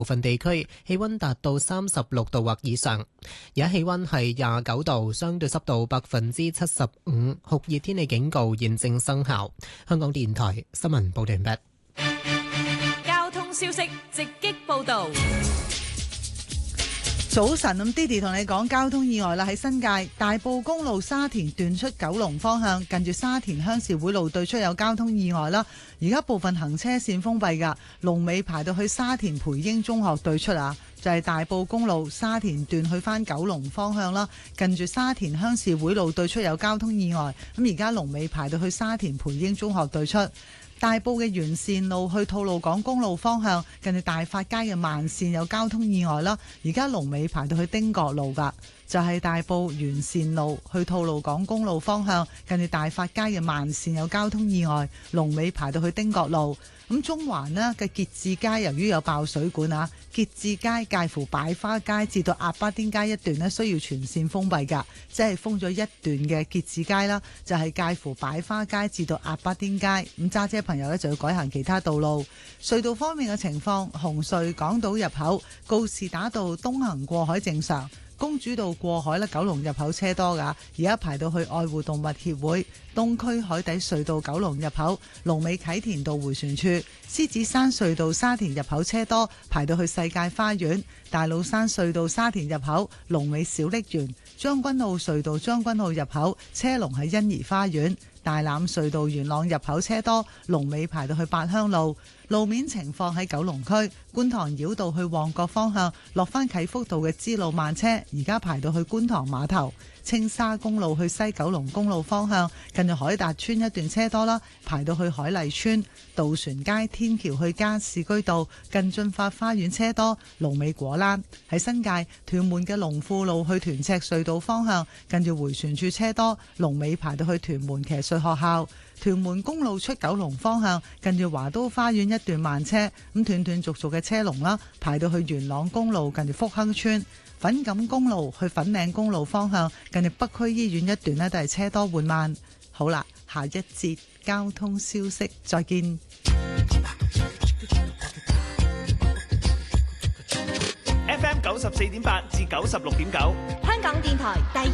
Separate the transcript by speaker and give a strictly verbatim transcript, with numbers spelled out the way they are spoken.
Speaker 1: 部分地區氣溫達到三十六度或以上。而家氣溫係廿九度，相對濕度百分之七十五，酷熱天氣警告現正生效。香港電台新聞報道完畢。
Speaker 2: 交通消息直擊報道。
Speaker 3: 早晨，咁 Didi 同你講交通意外啦，喺新界大埔公路沙田段出九龍方向，近住沙田鄉事會路對出有交通意外啦。而家部分行車線封閉噶，龍尾排到去沙田培英中學對出啊，就係大埔公路沙田段去翻九龍方向啦。近住沙田鄉事會路對出有交通意外，咁而家龍尾排到去沙田培英中學對出。大埔嘅沿線路去吐露港公路方向，近住大發街嘅慢線有交通意外啦。而家龍尾排到去丁角路噶，就係大埔沿線路去吐露港公路方向，近住大發街嘅慢線有交通意外，龍尾排到去丁角路。咁中環呢嘅結志街由於有爆水管啊，結志街介乎擺花街至到鴨巴甸街一段呢需要全線封閉噶，即係封咗一段嘅結志街啦，就係介乎擺花街至到鴨巴甸街。咁揸車朋友呢就要改行其他道路。隧道方面嘅情況，紅隧港島入口告士打道東行過海正常。公主道過海咧，九龍入口車多噶，而家排到去愛護動物協會。東區海底隧道九龍入口，龍尾啟田道迴旋處。獅子山隧道沙田入口車多，排到去世界花園。大老山隧道沙田入口，龍尾小瀝源。將軍澳隧道將軍澳入口，車龍喺欣怡花園。大欖隧道元朗入口車多，龍尾排到去八鄉路。路面情況喺九龍區觀塘繞道去旺角方向，落返啟福道嘅支路慢車，而家排到去觀塘碼頭。青沙公路去西九龍公路方向，近住海達村一段車多啦，排到去海麗村。渡船街天橋去加士居道，近駿發花園車多，龍尾果欄。喺新界屯門嘅龍富路去屯赤隧道方向，近住迴旋處車多，龍尾排到去屯門騎術學校。屯門公路出九龍方向，近住華都花園一段慢車，咁斷斷續續嘅車龍啦，排到去元朗公路近住福亨村。粉錦公路去粉嶺公路方向，近住北區醫院一段呢都係車多緩慢。好啦，下一節交通消息，再見。
Speaker 4: F M 九十四點八至九十六點九，
Speaker 2: 香港電台第